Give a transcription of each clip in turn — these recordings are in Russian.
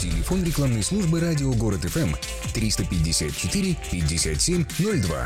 Телефон рекламной службы радио Город ФМ 354 57 02.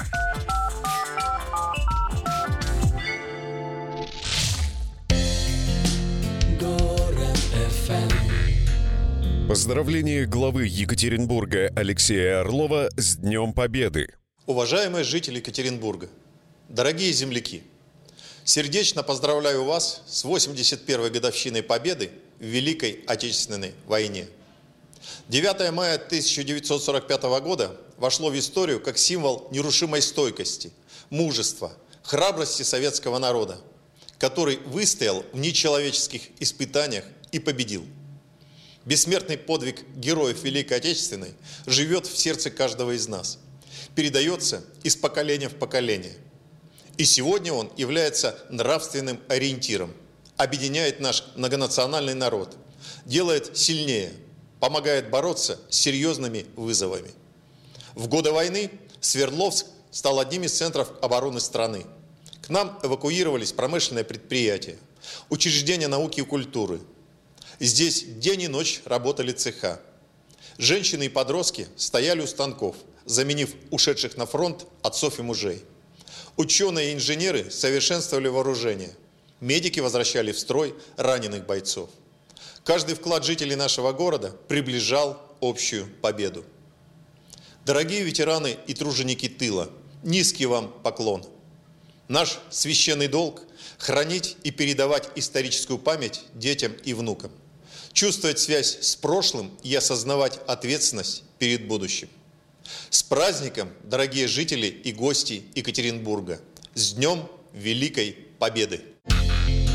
Поздравление главы Екатеринбурга Алексея Орлова с Днем Победы. Уважаемые жители Екатеринбурга, дорогие земляки, сердечно поздравляю вас с 81-й годовщиной Победы в Великой Отечественной войне. 9 мая 1945 года вошло в историю как символ нерушимой стойкости, мужества, храбрости советского народа, который выстоял в нечеловеческих испытаниях и победил. Бессмертный подвиг героев Великой Отечественной живет в сердце каждого из нас, передается из поколения в поколение. И сегодня он является нравственным ориентиром, объединяет наш многонациональный народ, делает сильнее, помогает бороться с серьезными вызовами. В годы войны Свердловск стал одним из центров обороны страны. К нам эвакуировались промышленные предприятия, учреждения науки и культуры. Здесь день и ночь работали цеха. Женщины и подростки стояли у станков, заменив ушедших на фронт отцов и мужей. Ученые и инженеры совершенствовали вооружение. Медики возвращали в строй раненых бойцов. Каждый вклад жителей нашего города приближал общую победу. Дорогие ветераны и труженики тыла, низкий вам поклон. Наш священный долг – хранить и передавать историческую память детям и внукам, чувствовать связь с прошлым и осознавать ответственность перед будущим. С праздником, дорогие жители и гости Екатеринбурга! С Днем Великой Победы!